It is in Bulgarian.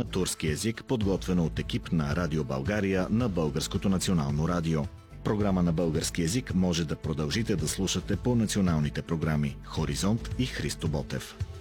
турски език, подготвена от екип на Радио България на Българското национално радио. Програма на български език може да продължите да слушате по националните програми Хоризонт и Христо Ботев.